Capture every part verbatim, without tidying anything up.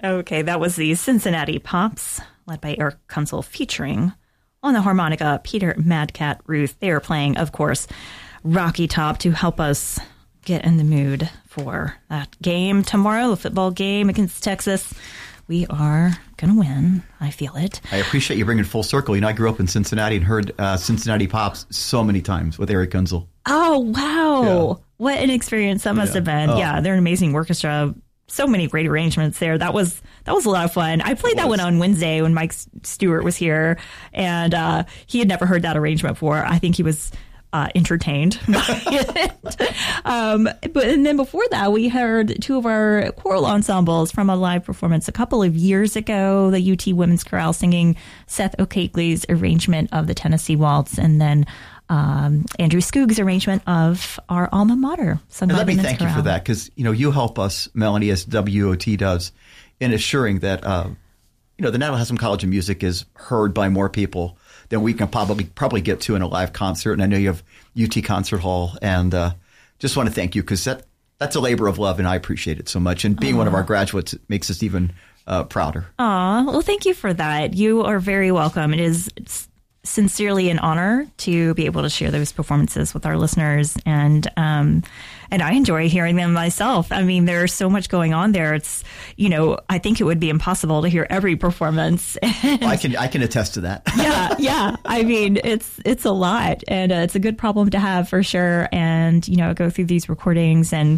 Okay, that was the Cincinnati Pops, led by Eric Kunzel, featuring on the harmonica Peter Mad Cat Ruth. They are playing, of course, Rocky Top to help us get in the mood for that game tomorrow, the football game against Texas. We are going to win. I feel it. I appreciate you bringing full circle. You know, I grew up in Cincinnati and heard uh, Cincinnati Pops so many times with Eric Kunzel. Oh, wow. Yeah. What an experience that must yeah. have been. Oh. Yeah, they're an amazing orchestra. So many great arrangements there. That was that was a lot of fun. I played that one on Wednesday when Mike Stewart was here, and uh, he had never heard that arrangement before. I think he was uh, entertained by it. Um, but and then before that, we heard two of our choral ensembles from a live performance a couple of years ago. The U T Women's Chorale singing Seth O'Keefe's arrangement of the Tennessee Waltz, and then Um, Andrew Skoog's arrangement of our alma mater. And let me thank you for that, because you know you help us, Melanie, as W O T does, in assuring that uh, you know the Natalie College of Music is heard by more people than we can probably probably get to in a live concert. And I know you have U T Concert Hall, and uh, just want to thank you, because that that's a labor of love, and I appreciate it so much. And being Aww. one of our graduates makes us even uh, prouder. Aw, well, thank you for that. You are very welcome. It is. It's, sincerely an honor to be able to share those performances with our listeners, and um, and I enjoy hearing them myself. I mean, there's so much going on there. It's, you know, I think it would be impossible to hear every performance. Well, I can I can attest to that. yeah, yeah. I mean, it's it's a lot, and uh, it's a good problem to have for sure. And you know, go through these recordings and.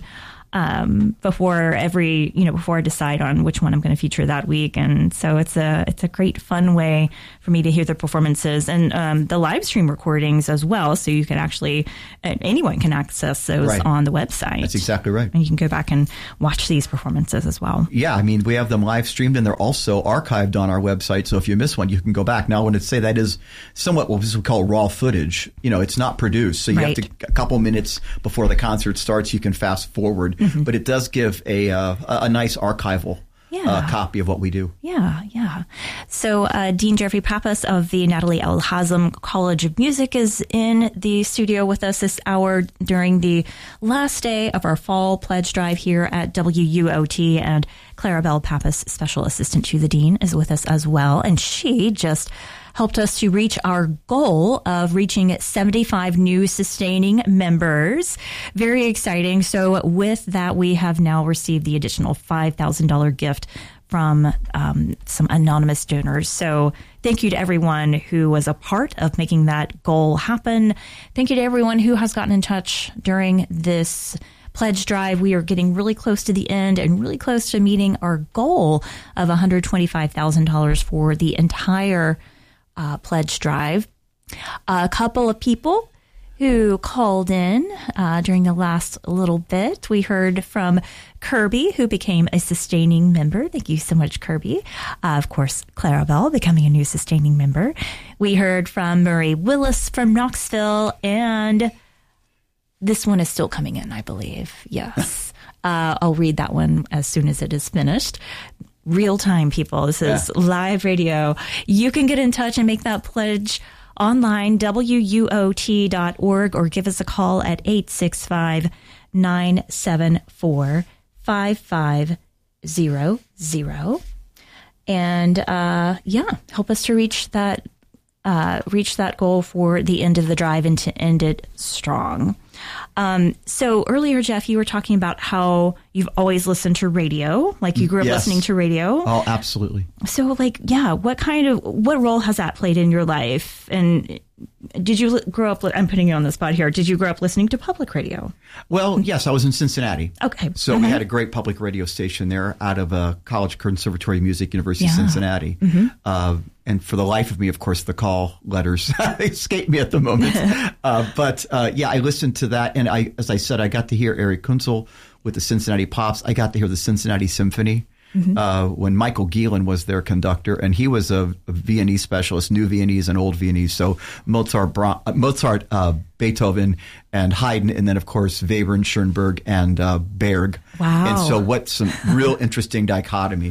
Um, before every, you know, before I decide on which one I'm going to feature that week. And so it's a, it's a great fun way for me to hear the performances and, um, the live stream recordings as well. So you can actually, anyone can access those right. on the website. That's exactly right. And you can go back and watch these performances as well. Yeah. I mean, we have them live streamed and they're also archived on our website. So if you miss one, you can go back. Now, when I say that is somewhat what we call raw footage, you know, it's not produced. So you right. have to, a couple minutes before the concert starts, you can fast forward. Mm-hmm. But it does give a uh, a nice archival yeah. uh, copy of what we do. Yeah, yeah. So uh, Dean Jeffrey Pappas of the Natalie L. Hazem College of Music is in the studio with us this hour during the last day of our fall pledge drive here at W U O T. And Clarabelle Pappas, Special Assistant to the Dean, is with us as well. And she just helped us to reach our goal of reaching seventy-five new sustaining members. Very exciting. So with that, we have now received the additional five thousand dollars gift from um, some anonymous donors. So thank you to everyone who was a part of making that goal happen. Thank you to everyone who has gotten in touch during this pledge drive. We are getting really close to the end and really close to meeting our goal of one hundred twenty-five thousand dollars for the entire Uh, pledge drive. A couple of people who called in uh, during the last little bit. We heard from Kirby, who became a sustaining member. Thank you so much, Kirby. Uh, of course, Clarabelle becoming a new sustaining member. We heard from Murray Willis from Knoxville, and this one is still coming in, I believe. Yes. uh, I'll read that one as soon as it is finished. Real time, people. This is yeah. live radio. You can get in touch and make that pledge online, W U O T dot org, or give us a call at eight six five, nine seven four, five five zero zero. And uh, yeah, help us to reach that uh, reach that goal for the end of the drive and to end it strong. Um, so earlier, Jeff, you were talking about how you've always listened to radio, like you grew up yes. listening to radio. Oh, absolutely. So like, yeah, what kind of, what role has that played in your life? And did you grow up, I'm putting you on the spot here. Did you grow up listening to public radio? Well, yes, I was in Cincinnati. Okay. So mm-hmm. we had a great public radio station there out of uh, College Conservatory of Music, University yeah. of Cincinnati. Mm-hmm. Uh, and for the life of me, of course, the call letters escape me at the moment. uh, but uh, yeah, I listened to that. And I, as I said, I got to hear Eric Kunzel with the Cincinnati Pops. I got to hear the Cincinnati Symphony. Mm-hmm. Uh, when Michael Gielen was their conductor, and he was a, a Viennese specialist, new Viennese and old Viennese. So Mozart, Bra- Mozart, uh, Beethoven, and Haydn, and then of course Webern, Schoenberg, and uh, Berg. Wow! And so, what some real interesting dichotomies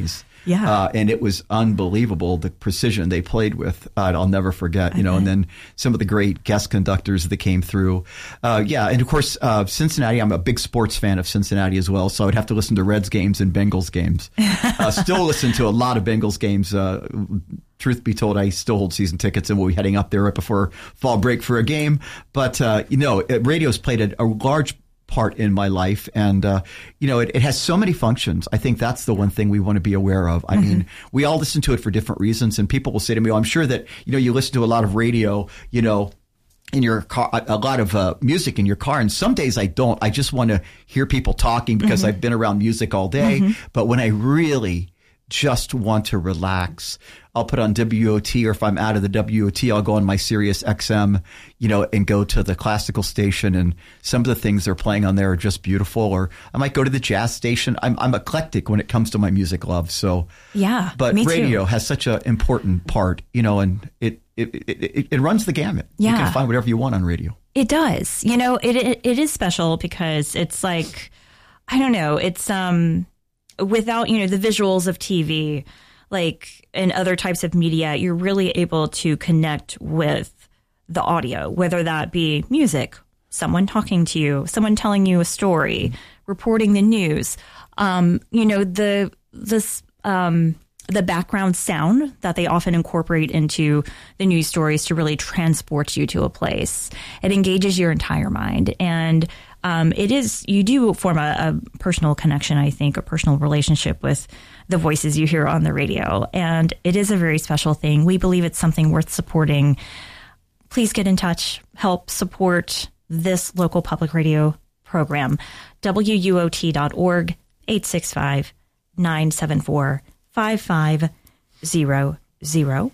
Yeah. Uh, and it was unbelievable, the precision they played with. Uh, I'll never forget, you know, and then some of the great guest conductors that came through. Uh, yeah. And of course, uh, Cincinnati, I'm a big sports fan of Cincinnati as well. So I'd have to listen to Reds games and Bengals games. Uh, still listen to a lot of Bengals games. Uh, truth be told, I still hold season tickets and we'll be heading up there right before fall break for a game. But, uh, you know, radio's played a, a large part in my life. And, uh, you know, it, it has so many functions. I think that's the one thing we want to be aware of. I mm-hmm. mean, we all listen to it for different reasons. And people will say to me, well, I'm sure that, you know, you listen to a lot of radio, you know, in your car, a lot of uh, music in your car. And some days I don't. I just want to hear people talking because mm-hmm. I've been around music all day. Mm-hmm. But when I really just want to relax, I'll put on W O T, or if I'm out of the W O T, I'll go on my Sirius X M, you know, and go to the classical station. And some of the things they're playing on there are just beautiful. Or I might go to the jazz station. I'm, I'm eclectic when it comes to my music love. So, yeah, but me radio too. has such an important part, you know, and it, it, it, it, it runs the gamut. Yeah. You can find whatever you want on radio. It does. You know, it, it, it is special because it's like, I don't know, it's, um, without, you know, the visuals of T V, like in other types of media, you're really able to connect with the audio, whether that be music, someone talking to you, someone telling you a story, reporting the news, um, you know, the, this, um, the background sound that they often incorporate into the news stories to really transport you to a place. It engages your entire mind. And um, it is, you do form a, a personal connection, I think, a personal relationship with the voices you hear on the radio. And it is a very special thing. We believe it's something worth supporting. Please get in touch, help support this local public radio program. W U O T dot org, eight six five, nine seven four, five five zero zero.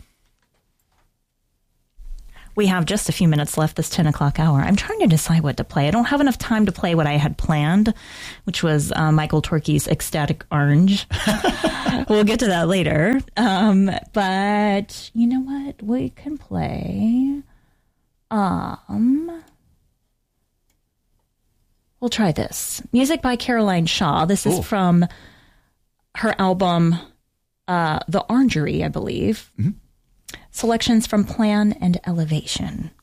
We have just a few minutes left this ten o'clock hour. I'm trying to decide what to play. I don't have enough time to play what I had planned, which was uh, Michael Torke's Ecstatic Orange. We'll get to that later. Um, but you know what? We can play. Um, we'll try this. Music by Caroline Shaw. This is Ooh. from her album Uh, The Orangery, I believe. Mm-hmm. Selections from Plan and Elevation.